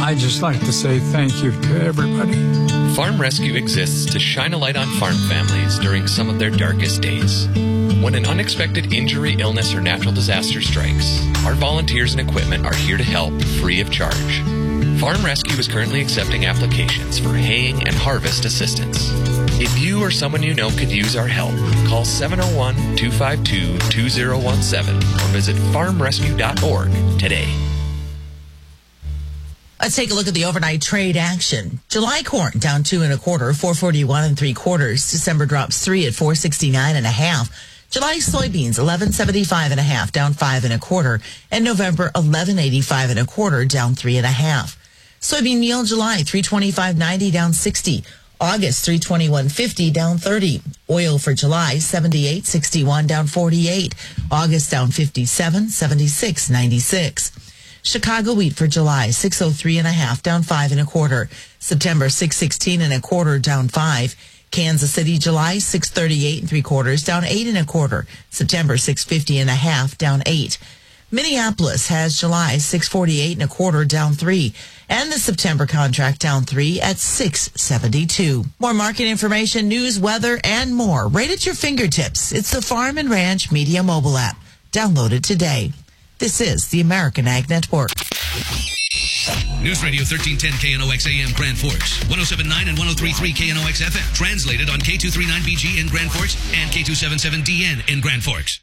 I'd just like to say thank you to everybody. Farm Rescue exists to shine a light on farm families during some of their darkest days. When an unexpected injury, illness, or natural disaster strikes, our volunteers and equipment are here to help free of charge. Farm Rescue is currently accepting applications for haying and harvest assistance. If you or someone you know could use our help, call 701-252-2017 or visit farmrescue.org today. Let's take a look at the overnight trade action. July corn down 2 1/4, 441 3/4. December drops 3 at 469 1/2. July soybeans 1175 1/2, down 5 1/4, and November 1185 1/4, down 3 1/2. Soybean meal July 325.90, down 60. August 321.50, down 30. Oil for July 78.61, down 48. August down 57, 76.96. Chicago wheat for July 603 1/2, down 5 1/4. September 616 1/4, down 5. Kansas City July 638 3/4, down 8 1/4. September 650 1/2, down 8. Minneapolis has July 648 1/4, down 3. And the September contract down 3 at 672. More market information, news, weather, and more right at your fingertips. It's the Farm and Ranch Media mobile app. Download it today. This is the American Ag Network. News Radio 1310 KNOX AM Grand Forks, 107.9 and 103.3 KNOX FM. Translated on K239BG in Grand Forks and K277DN in Grand Forks.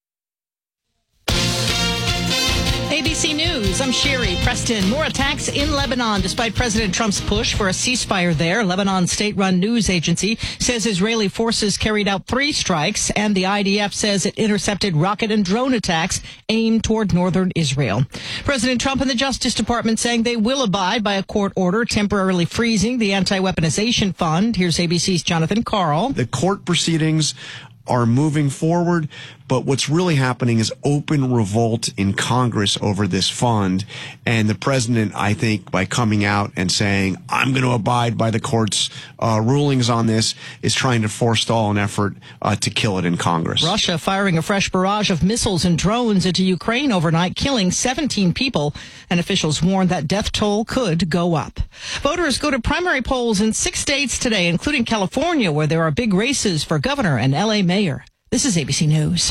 ABC News, I'm Sherry Preston. More attacks in Lebanon despite President Trump's push for a ceasefire there. Lebanon's state-run news agency says Israeli forces carried out 3 strikes, and the IDF says it intercepted rocket and drone attacks aimed toward northern Israel. President Trump and the Justice Department saying they will abide by a court order temporarily freezing the anti-weaponization fund. Here's ABC's Jonathan Karl. The court proceedings are moving forward, but what's really happening is open revolt in Congress over this fund. And the president, I think, by coming out and saying, I'm going to abide by the court's rulings on this, is trying to forestall an effort to kill it in Congress. Russia firing a fresh barrage of missiles and drones into Ukraine overnight, killing 17 people, and officials warn that death toll could go up. Voters go to primary polls in 6 states today, including California, where there are big races for governor and L.A. mayor. This is ABC News.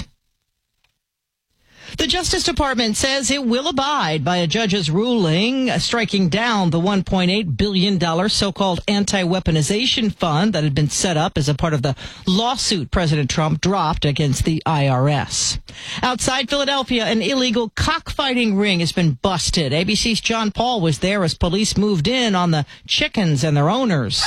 The Justice Department says it will abide by a judge's ruling striking down the $1.8 billion so-called anti-weaponization fund that had been set up as a part of the lawsuit President Trump dropped against the IRS. Outside Philadelphia, an illegal cockfighting ring has been busted. ABC's John Paul was there as police moved in on the chickens and their owners.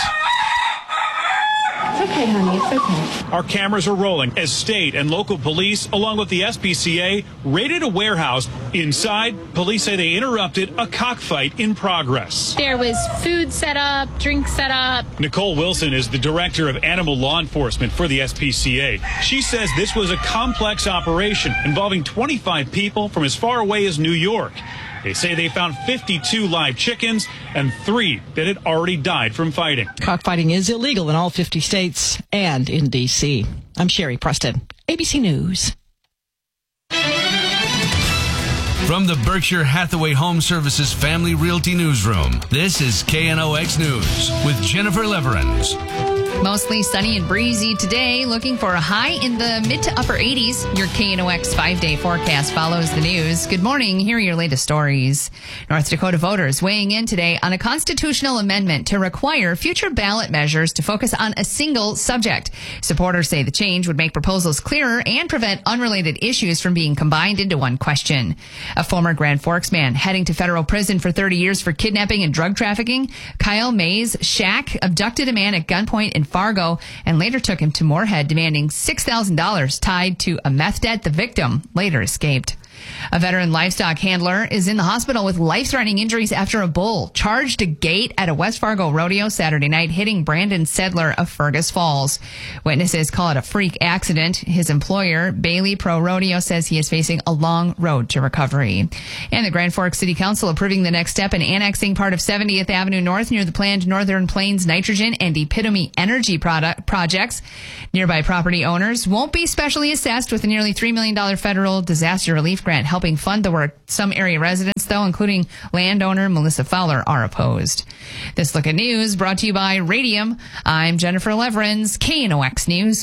It's okay, honey. It's okay. Our cameras are rolling as state and local police, along with the SPCA, raided a warehouse. Inside, police say they interrupted a cockfight in progress. There was food set up, drinks set up. Nicole Wilson is the director of animal law enforcement for the SPCA. She says this was a complex operation involving 25 people from as far away as New York. They say they found 52 live chickens and 3 that had already died from fighting. Cockfighting is illegal in all 50 states and in D.C. I'm Sherry Preston, ABC News. From the Berkshire Hathaway Home Services Family Realty Newsroom, this is KNOX News with Jennifer Leverins. Mostly sunny and breezy today, looking for a high in the mid to upper 80s. Your KNOX 5-day forecast follows the news. Good morning. Here are your latest stories. North Dakota voters weighing in today on a constitutional amendment to require future ballot measures to focus on a single subject. Supporters say the change would make proposals clearer and prevent unrelated issues from being combined into one question. A former Grand Forks man heading to federal prison for 30 years for kidnapping and drug trafficking, Kyle Mays Shack abducted a man at gunpoint in Fargo and later took him to Moorhead, demanding $6,000 tied to a meth debt. The victim later escaped. A veteran livestock handler is in the hospital with life-threatening injuries after a bull charged a gate at a West Fargo rodeo Saturday night, hitting Brandon Sedler of Fergus Falls. Witnesses call it a freak accident. His employer, Bailey Pro Rodeo, says he is facing a long road to recovery. And the Grand Forks City Council approving the next step in annexing part of 70th Avenue North near the planned Northern Plains Nitrogen and Epitome Energy projects. Nearby property owners won't be specially assessed with a nearly $3 million federal disaster relief grant grant helping fund the work. Some area residents, though, including landowner Melissa Fowler, are opposed. This Look at News brought to you by Radium. I'm Jennifer Leverins, KNOX News.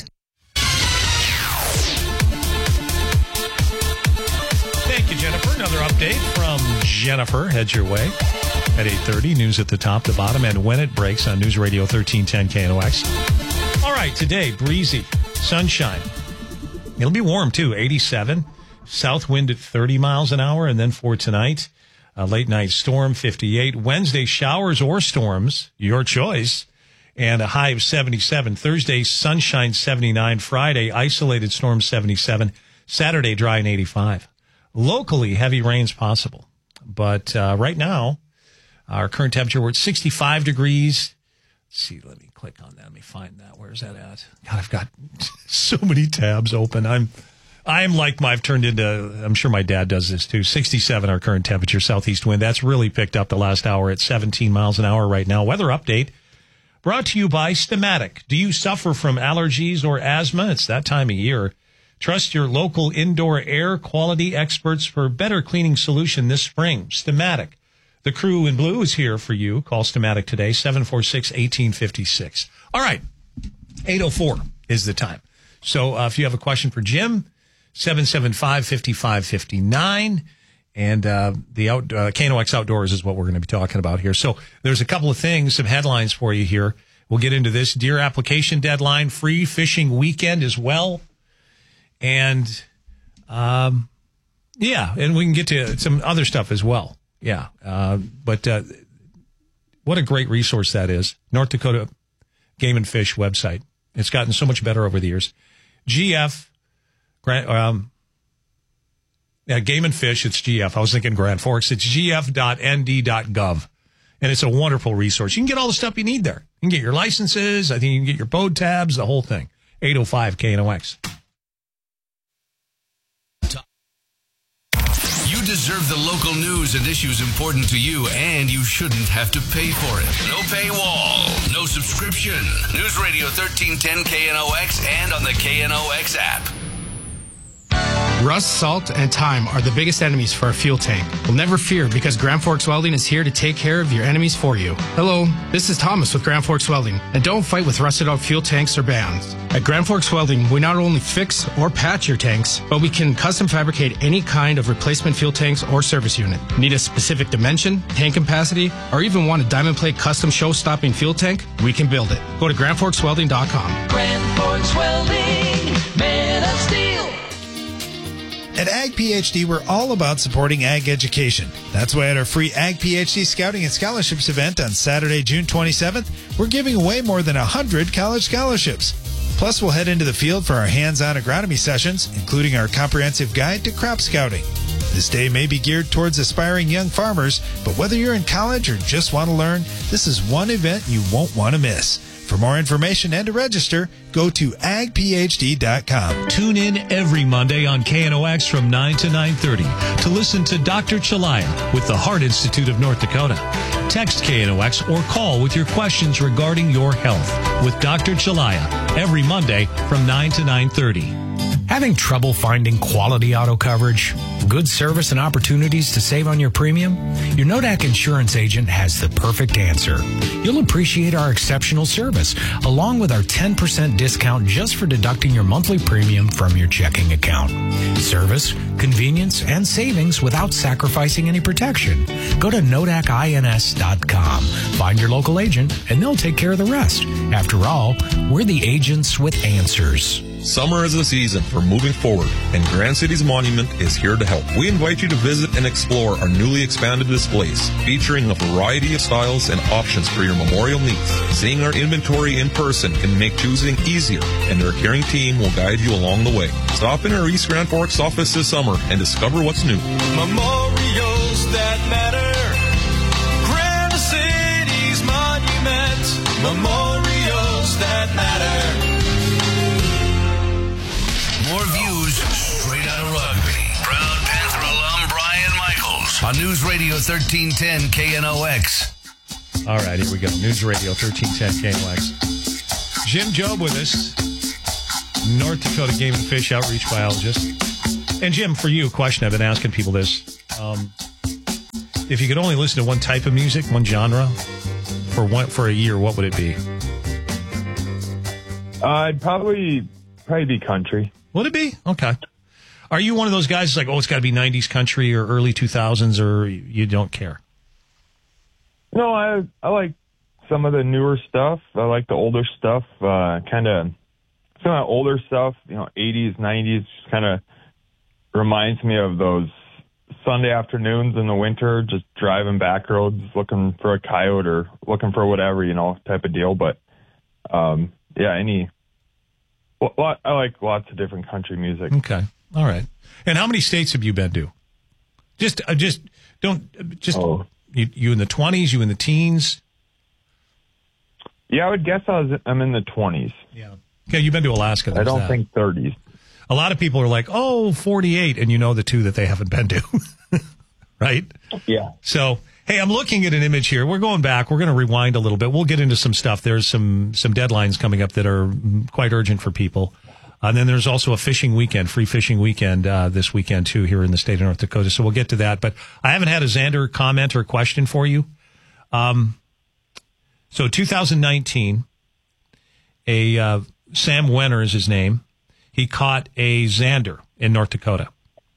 Thank you, Jennifer. Another update from Jennifer heads your way at 8:30. News at the top, the bottom, and when it breaks on News Radio 1310 KNOX. All right, today, breezy, sunshine. It'll be warm, too, 87. South wind at 30 miles an hour. And then for tonight, a late night storm, 58. Wednesday, showers or storms, your choice, and a high of 77. Thursday, sunshine, 79. Friday, isolated storm, 77. Saturday, dry and 85. Locally, heavy rain's possible. But right now, our current temperature, we're at 65 degrees. Let's see, let me click on that. Let me find that. Where's that at? God, I've got so many tabs open. I'm like I've turned into, I'm sure my dad does this too. 67, our current temperature, southeast wind. That's really picked up the last hour at 17 miles an hour right now. Weather update brought to you by Stamatic. Do you suffer from allergies or asthma? It's that time of year. Trust your local indoor air quality experts for a better cleaning solution this spring. Stamatic. The crew in blue is here for you. Call Stamatic today, 746-1856. All right, 8:04 is the time. So if you have a question for Jim, 775-5559. And the KNOX Outdoors is what we're going to be talking about here. So there's a couple of things, some headlines for you here. We'll get into this. Deer application deadline, free fishing weekend as well. And, and we can get to some other stuff as well. Yeah. But what a great resource that is. North Dakota Game and Fish website. It's gotten so much better over the years. GF, Game and Fish, it's GF. I was thinking Grand Forks. It's gf.nd.gov. And it's a wonderful resource. You can get all the stuff you need there. You can get your licenses. I think you can get your boat tabs, the whole thing. 805 KNOX. You deserve the local news and issues important to you, and you shouldn't have to pay for it. No paywall, no subscription. News Radio 1310 KNOX and on the KNOX app. Rust, salt, and time are the biggest enemies for a fuel tank. Well, never fear, because Grand Forks Welding is here to take care of your enemies for you. Hello, this is Thomas with Grand Forks Welding, and don't fight with rusted out fuel tanks or bands. At Grand Forks Welding, we not only fix or patch your tanks, but we can custom fabricate any kind of replacement fuel tanks or service unit. Need a specific dimension, tank capacity, or even want a diamond plate custom show-stopping fuel tank? We can build it. Go to GrandForksWelding.com. Grand Forks Welding, man of steel. At Ag PhD, we're all about supporting ag education. That's why at our free Ag PhD Scouting and Scholarships event on Saturday, June 27th, we're giving away more than 100 college scholarships. Plus, we'll head into the field for our hands-on agronomy sessions, including our comprehensive guide to crop scouting. This day may be geared towards aspiring young farmers, but whether you're in college or just want to learn, this is one event you won't want to miss. For more information and to register, go to agphd.com. Tune in every Monday on KNOX from 9 to 9:30 to listen to Dr. Chalaya with the Heart Institute of North Dakota. Text KNOX or call with your questions regarding your health with Dr. Chalaya every Monday from 9 to 9:30. Having trouble finding quality auto coverage, good service, and opportunities to save on your premium? Your Nodak insurance agent has the perfect answer. You'll appreciate our exceptional service, along with our 10% discount just for deducting your monthly premium from your checking account. Service, convenience, and savings without sacrificing any protection. Go to NodakINS.com. Find your local agent, and they'll take care of the rest. After all, we're the agents with answers. Summer is the season for moving forward, and Grand Cities Monument is here to help. We invite you to visit and explore our newly expanded displays, featuring a variety of styles and options for your memorial needs. Seeing our inventory in person can make choosing easier, and our caring team will guide you along the way. Stop in our East Grand Forks office this summer and discover what's new. Memorials that matter. Grand Cities Monument. Memorials that matter. More views straight out of rugby. Proud Panther alum Brian Michaels on News Radio 1310 KNOX. All right, here we go. News Radio 1310 KNOX. Jim Job with us, North Dakota Game and Fish outreach biologist. And Jim, for you, a question I've been asking people this. If you could only listen to one type of music, one genre, for a year, what would it be? I'd probably be country. Would it be? Okay. Are you one of those guys like, it's got to be 90s country or early 2000s, or you don't care? No, I like some of the newer stuff. I like the older stuff, kind of some of the older stuff, 80s, 90s, kind of reminds me of those Sunday afternoons in the winter, just driving back roads, looking for a coyote or looking for whatever, type of deal. But, I like lots of different country music. Okay. All right. And how many states have you been to? You in the 20s, you in the teens? Yeah, I would guess I'm in the 20s. Yeah. Okay, you've been to Alaska. I don't think 30s. A lot of people are like, 48, and the two that they haven't been to. Right? Yeah. So, hey, I'm looking at an image here. We're going back. We're going to rewind a little bit. We'll get into some stuff. There's some deadlines coming up that are quite urgent for people. And then there's also a free fishing weekend this weekend, too, here in the state of North Dakota. So we'll get to that. But I haven't had a Xander comment or question for you. So 2019, Sam Wenner is his name. He caught a Xander in North Dakota.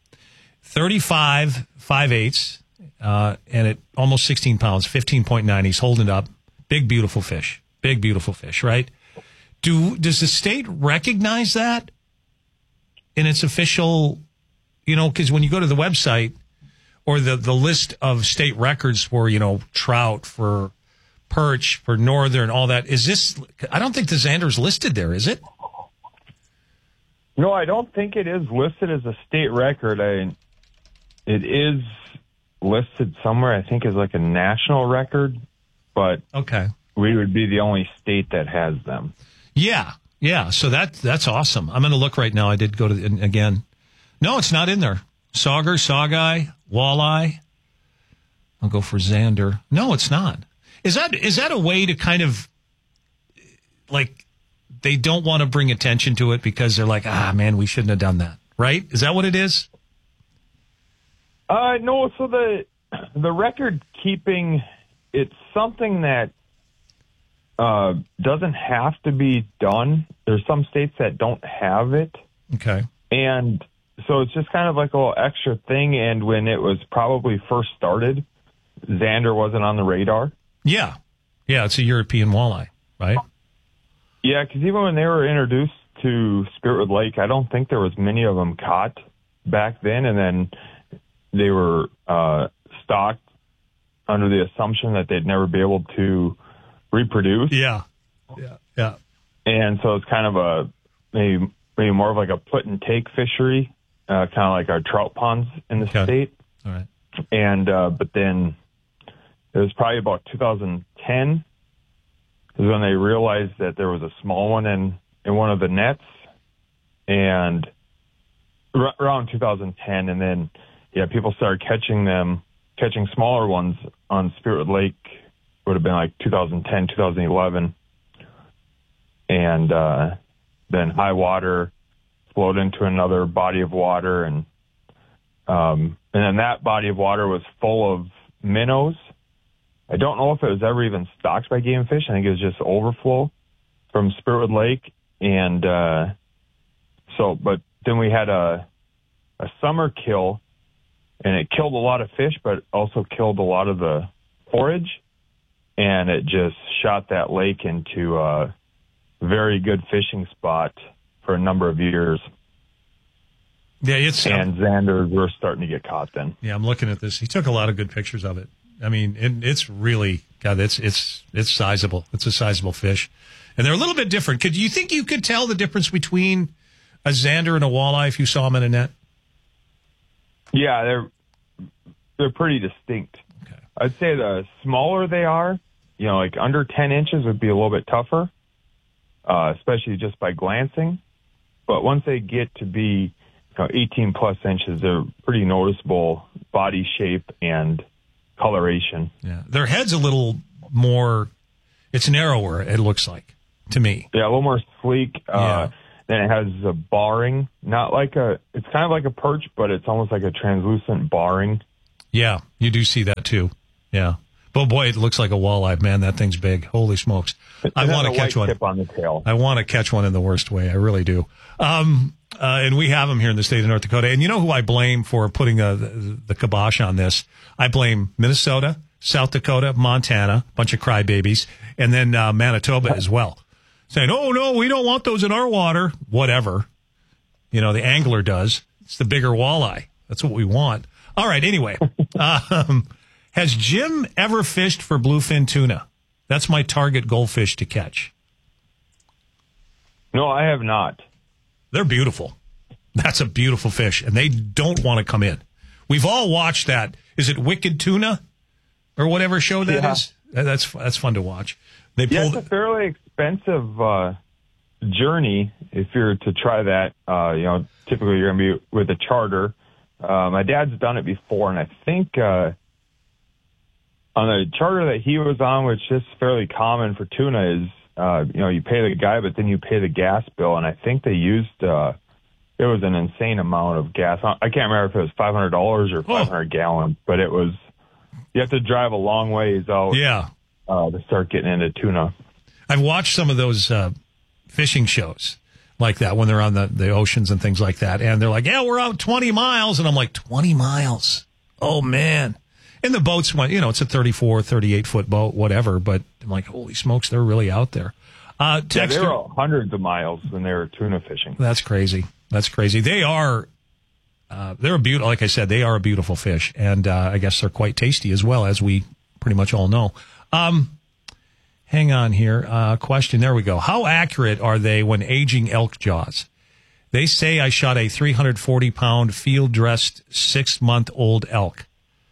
35 5/8, and at almost 16 pounds, 15.9. He's holding it up. Big, beautiful fish, right? Does the state recognize that in its official, because when you go to the website or the list of state records for, trout, for perch, for northern, all that, I don't think the Xander's listed there, is it? No, I don't think it is listed as a state record. It is listed somewhere, I think, as like a national record, but okay, we would be the only state that has them. Yeah. So that's awesome. I'm going to look right now. I did go to again. No, it's not in there. Sauger, Saugeye, Walleye. I'll go for Xander. No, it's not. Is that a way to kind of like they don't want to bring attention to it because they're like, man, we shouldn't have done that, right? Is that what it is? No. So the record keeping, it's something that doesn't have to be done. There's some states that don't have it. Okay. And so it's just kind of like a little extra thing. And when it was probably first started, Xander wasn't on the radar. Yeah. Yeah, it's a European walleye, right? Yeah, because even when they were introduced to Spiritwood Lake, I don't think there was many of them caught back then. And then they were stocked under the assumption that they'd never be able to reproduce. Yeah. And so it's kind of maybe more of like a put and take fishery, kind of like our trout ponds in the state. All right. And but then it was probably about 2010 is when they realized that there was a small one in one of the nets, and around 2010, and then people started catching smaller ones on Spiritwood Lake. Would have been like 2010, 2011. And then high water flowed into another body of water. And then that body of water was full of minnows. I don't know if it was ever even stocked by Game and Fish. I think it was just overflow from Spiritwood Lake. And but then we had a summer kill, and it killed a lot of fish, but also killed a lot of the forage. And it just shot that lake into a very good fishing spot for a number of years. Yeah, and Xander were starting to get caught then. Yeah, I'm looking at this. He took a lot of good pictures of it. I mean, it's really, God, it's sizable. It's a sizable fish, and they're a little bit different. You think you could tell the difference between a Xander and a walleye if you saw them in a net? Yeah, they're pretty distinct. Okay. I'd say the smaller they are, like under 10 inches would be a little bit tougher, especially just by glancing. But once they get to be 18 plus inches, they're pretty noticeable body shape and coloration. Yeah, their head's a little more, it's narrower, it looks like, to me. Yeah, a little more sleek. Yeah. then it has a barring, it's kind of like a perch, but it's almost like a translucent barring. Yeah, you do see that too. Yeah. But boy, it looks like a walleye, man. That thing's big. Holy smokes. I want to catch one. Tip on the tail. I want to catch one in the worst way. I really do. And we have them here in the state of North Dakota. And you know who I blame for putting the kibosh on this? I blame Minnesota, South Dakota, Montana, bunch of crybabies, and then Manitoba as well. Saying, oh, no, we don't want those in our water. Whatever. You know, the angler does. It's the bigger walleye. That's what we want. All right, anyway. Has Jim ever fished for bluefin tuna? That's my target goldfish to catch. No, I have not. They're beautiful. That's a beautiful fish, and they don't want to come in. We've all watched that. Is it Wicked Tuna or whatever show that is? That's fun to watch. It's a fairly expensive journey if you're to try that. Typically you're going to be with a charter. My dad's done it before, and I think on the charter that he was on, which is fairly common for tuna, is you pay the guy, but then you pay the gas bill, and I think they used it was an insane amount of gas. I can't remember if it was $500 or 500 gallons, but it was. You have to drive a long ways out. Yeah. To start getting into tuna. I've watched some of those fishing shows like that when they're on the oceans and things like that, and they're like, "Yeah, we're out 20 miles," and I'm like, 20 miles? Oh man! And the boats went, it's a 34, 38-foot boat, whatever. But I'm like, holy smokes, they're really out there. They were hundreds of miles when they were tuna fishing. That's crazy. That's crazy. They are, they're a beautiful, like I said, they are a beautiful fish. And I guess they're quite tasty as well, as we pretty much all know. Hang on here. Question. There we go. How accurate are they when aging elk jaws? They say I shot a 340-pound field-dressed 6-month-old elk.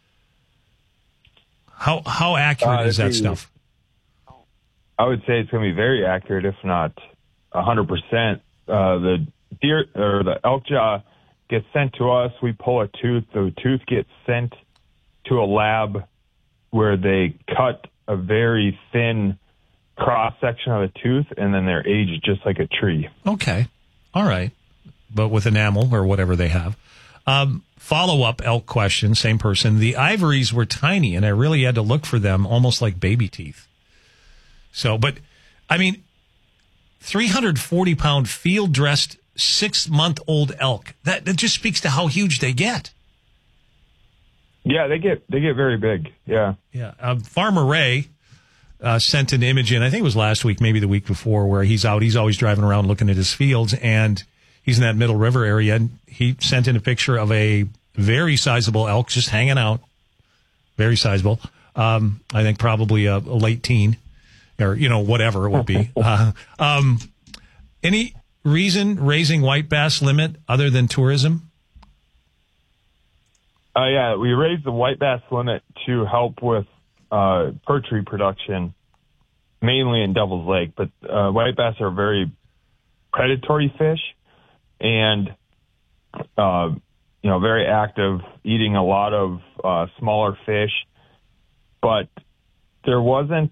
How accurate is that stuff? I would say it's going to be very accurate, if not 100%. The deer or the elk jaw gets sent to us. We pull a tooth. The tooth gets sent to a lab where they cut a very thin cross section of the tooth, and then they're aged just like a tree. Okay, all right, but with enamel or whatever they have. Follow-up elk question, same person. The ivories were tiny, and I really had to look for them almost like baby teeth. So, but, I mean, 340-pound field-dressed 6-month-old elk, that just speaks to how huge they get. Yeah, they get very big, yeah. Yeah, Farmer Ray sent an image in, I think it was last week, maybe the week before, where he's out, he's always driving around looking at his fields, and he's in that Middle River area, and he sent in a picture of a very sizable elk just hanging out. Very sizable. I think probably a late teen, or, whatever it would be. Any reason raising white bass limit other than tourism? Yeah, we raised the white bass limit to help with perch reproduction, mainly in Devil's Lake. But white bass are very predatory fish, and very active, eating a lot of smaller fish. But there wasn't.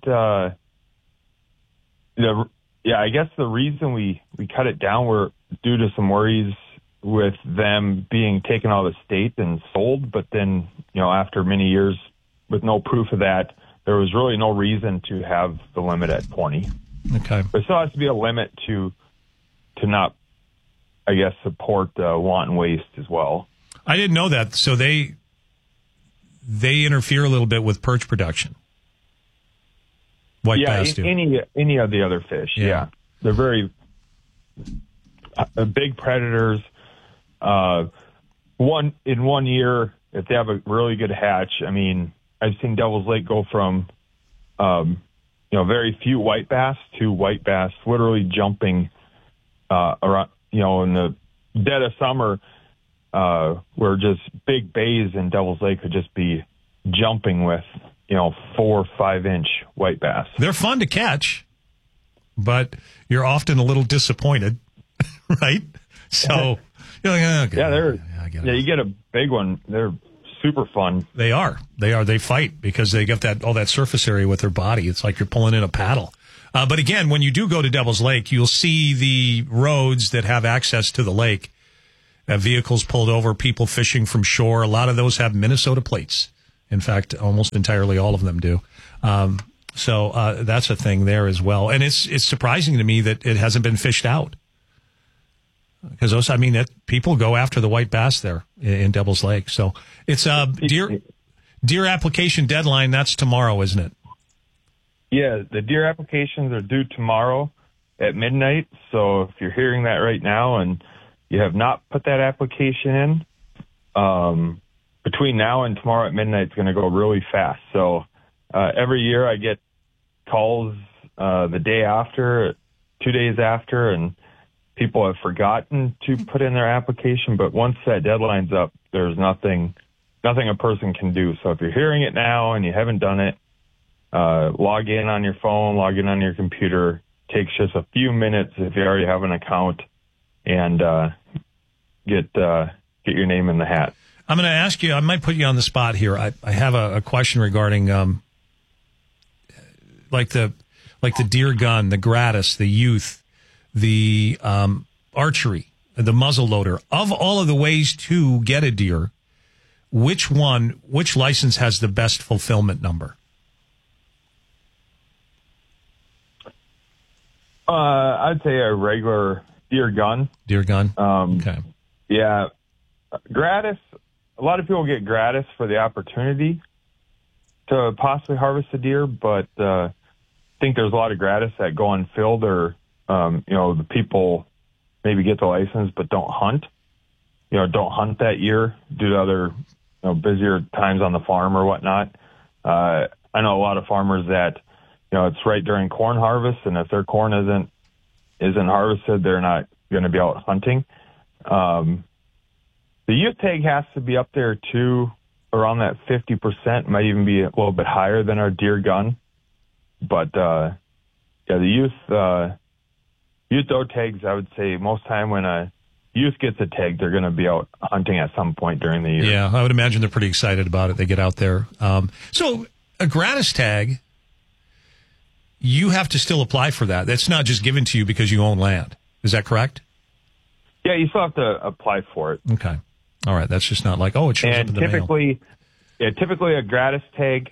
I guess the reason we cut it down were due to some worries with them being taken out of the state and sold. But then, after many years with no proof of that, there was really no reason to have the limit at 20. Okay. There still has to be a limit to not, I guess, support wanton waste as well. I didn't know that. So they interfere a little bit with perch production. White bass do. Any of the other fish. Yeah. They're very big predators. In 1 year, if they have a really good hatch, I mean, I've seen Devil's Lake go from, very few white bass to white bass literally jumping around, in the dead of summer, where just big bays in Devil's Lake could just be jumping with, 4 or 5 inch white bass. They're fun to catch, but you're often a little disappointed, right? So you're like, okay. You get a big one. They're super fun. They are. They fight because they get all that surface area with their body. It's like you're pulling in a paddle. But again, when you do go to Devil's Lake, you'll see the roads that have access to the lake. Vehicles pulled over, people fishing from shore. A lot of those have Minnesota plates. In fact, almost entirely all of them do. So that's a thing there as well. And it's surprising to me that it hasn't been fished out. Because those, I mean, people go after the white bass there in Devil's Lake. So it's a deer application deadline. That's tomorrow, isn't it? Yeah, the deer applications are due tomorrow at midnight. So if you're hearing that right now and you have not put that application in, between now and tomorrow at midnight, it's going to go really fast. So every year I get calls the day after, 2 days after, and people have forgotten to put in their application. But once that deadline's up, there's nothing a person can do. So if you're hearing it now and you haven't done it, log in on your phone, log in on your computer. Takes just a few minutes if you already have an account, and get your name in the hat. I'm going to ask you, I might put you on the spot here. I have a question regarding like the deer gun, the Gratis, the youth, the archery, the muzzle loader. Of all of the ways to get a deer, which license has the best fulfillment number? I'd say a regular deer gun. Deer gun? Okay. Yeah. Gratis, a lot of people get Gratis for the opportunity to possibly harvest a deer, but I think there's a lot of Gratis that go unfilled, or, the people maybe get the license but don't hunt. Don't hunt that year due to other, busier times on the farm or whatnot. I know a lot of farmers that, it's right during corn harvest, and if their corn isn't harvested, they're not going to be out hunting. The youth tag has to be up there too, around that 50%, might even be a little bit higher than our deer gun. But the youth dog tags, I would say most time when a youth gets a tag, they're going to be out hunting at some point during the year. Yeah, I would imagine they're pretty excited about it. They get out there. So a Gratis tag, you have to still apply for that. That's not just given to you because you own land. Is that correct? Yeah, you still have to apply for it. Okay. All right. That's just not like, it shows up in the mail. Yeah, typically a Gratis tag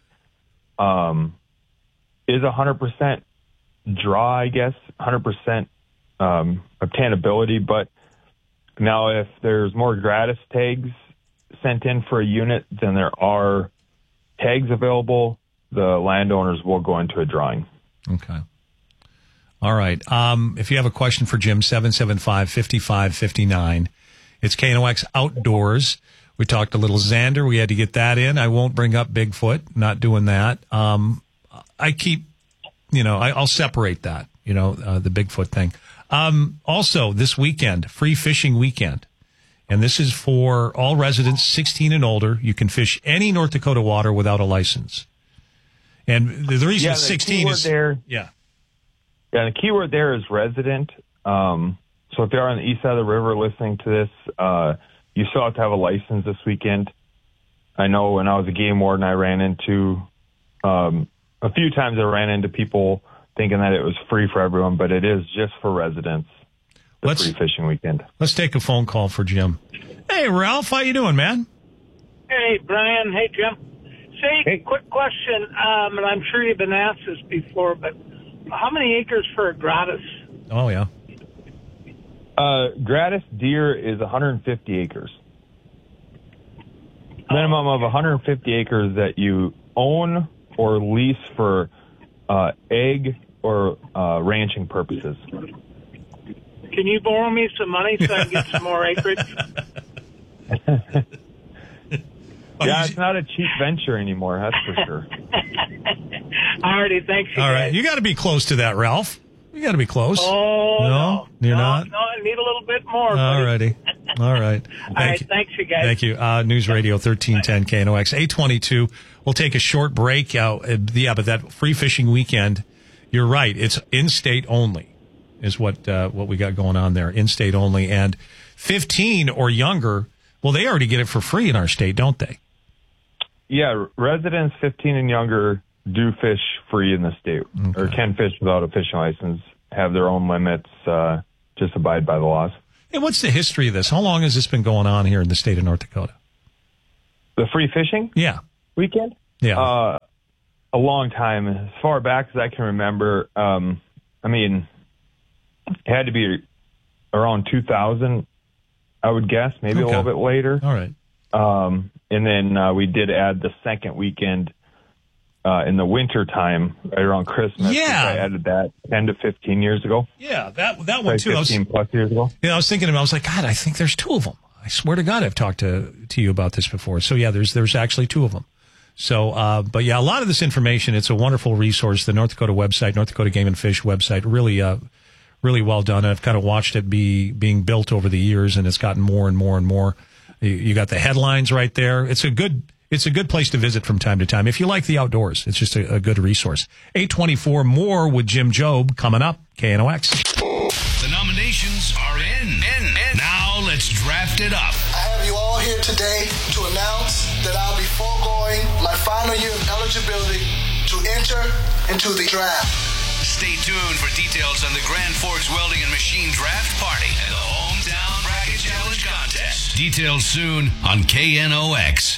is 100% draw, I guess, 100% obtainability. But now if there's more Gratis tags sent in for a unit than there are tags available, the landowners will go into a drawing. Okay. All right. If you have a question for Jim, 775-5559. It's KNOX Outdoors. We talked a little Xander. We had to get that in. I won't bring up Bigfoot. Not doing that. I keep, I'll separate that, the Bigfoot thing. Also, this weekend, free fishing weekend. And this is for all residents 16 and older. You can fish any North Dakota water without a license. And the reason it's 16 is... Yeah, the key word there is resident. So if you're on the east side of the river listening to this, you still have to have a license this weekend. I know when I was a game warden, I ran into... a few times I ran into people thinking that it was free for everyone, but it is just for residents. Free fishing weekend. Let's take a phone call for Jim. Hey, Ralph, how you doing, man? Hey, Brian. Hey, Jim. Say, quick question, and I'm sure you've been asked this before, but how many acres for a Gratis? Oh, yeah. Gratis deer is 150 acres. Minimum of 150 acres that you own or lease for egg or ranching purposes. Can you borrow me some money so I can get some more acreage? Yeah, it's not a cheap venture anymore, that's for sure. Alrighty, thanks. All right, you got to be close to that, Ralph. You got to be close. Oh, no, you're not. No, I need a little bit more. All righty, all right. All right, thanks, you guys. Thank you. News Radio 1310 KNOX 822. We'll take a short break. But that free fishing weekend, you're right. It's in-state only, is what we got going on there. In-state only, and 15 or younger. Well, they already get it for free in our state, don't they? Yeah, residents 15 and younger do fish free in the state, or can fish without a fishing license, have their own limits, just abide by the laws. And what's the history of this? How long has this been going on here in the state of North Dakota? The free fishing? Yeah. Weekend? Yeah. A long time, as far back as I can remember. I mean, it had to be around 2000, I would guess, maybe a little bit later. All right. And then we did add the second weekend in the winter time, right around Christmas. Yeah. I added that 10 to 15 years ago. Yeah, that one like too. 15 plus years ago. Yeah, I was thinking about it. I was like, God, I think there's two of them. I swear to God, I've talked to you about this before. So yeah, there's actually two of them. So, but yeah, a lot of this information, it's a wonderful resource. The North Dakota website, North Dakota Game and Fish website, really well done. I've kind of watched it being built over the years, and it's gotten more and more and more. You got the headlines right there. It's a good place to visit from time to time. If you like the outdoors, it's just a good resource. 8:24 more with Jim Jobe coming up. KNOX. The nominations are in. Now let's draft it up. I have you all here today to announce that I'll be foregoing my final year of eligibility to enter into the draft. Stay tuned for details on the Grand Forks Welding and Machine Draft Party and the Hometown Bracket Challenge Contest. Details soon on KNOX.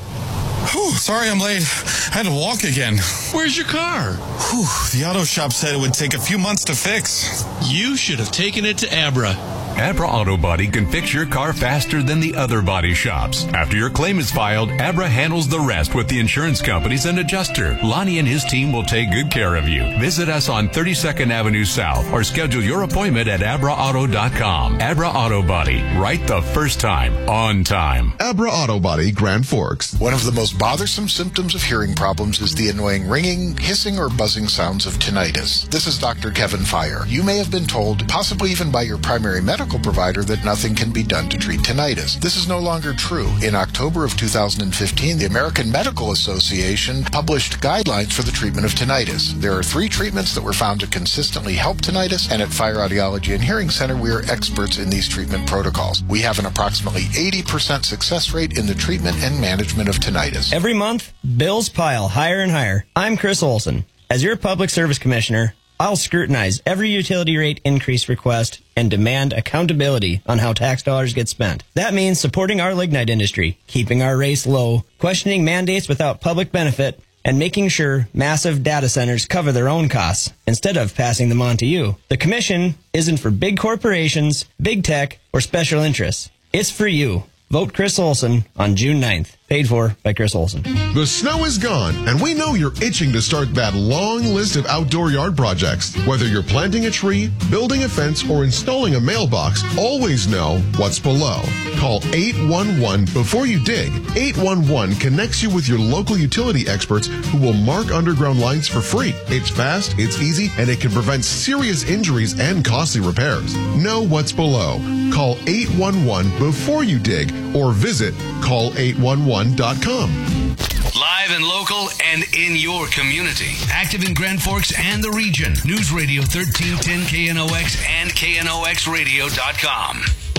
Whew, sorry I'm late. I had to walk again. Where's your car? Whew, the auto shop said it would take a few months to fix. You should have taken it to Abra. Abra Auto Body can fix your car faster than the other body shops. After your claim is filed, Abra handles the rest with the insurance companies and adjuster. Lonnie and his team will take good care of you. Visit us on 32nd Avenue South or schedule your appointment at abraauto.com. Abra Auto Body, right the first time, on time. Abra Auto Body, Grand Forks. One of the most bothersome symptoms of hearing problems is the annoying ringing, hissing, or buzzing sounds of tinnitus. This is Dr. Kevin Fire. You may have been told, possibly even by your primary medical provider, that nothing can be done to treat tinnitus. This is no longer true. In October of 2015, the American Medical Association published guidelines for the treatment of tinnitus. There are 3 treatments that were found to consistently help tinnitus, and at Fire Audiology and Hearing Center, we are experts in these treatment protocols. We have an approximately 80% success rate in the treatment and management of tinnitus. Every month, bills pile higher and higher. I'm Chris Olson. As your Public Service Commissioner, I'll scrutinize every utility rate increase request and demand accountability on how tax dollars get spent. That means supporting our lignite industry, keeping our rates low, questioning mandates without public benefit, and making sure massive data centers cover their own costs instead of passing them on to you. The Commission isn't for big corporations, big tech, or special interests. It's for you. Vote Chris Olson on June 9th. Paid for by Chris Olson. The snow is gone, and we know you're itching to start that long list of outdoor yard projects. Whether you're planting a tree, building a fence, or installing a mailbox, always know what's below. Call 811 before you dig. 811 connects you with your local utility experts who will mark underground lines for free. It's fast, it's easy, and it can prevent serious injuries and costly repairs. Know what's below. Call 811 before you dig or visit call811.com. Live and local and in your community. Active in Grand Forks and the region. News Radio 1310 KNOX and KNOXradio.com.